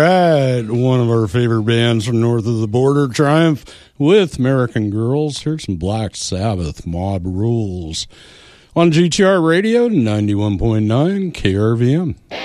Right, one of our favorite bands from north of the border, Triumph with American Girls. Here's some Black Sabbath, Mob Rules. On GTR Radio, 91.9 KRVM.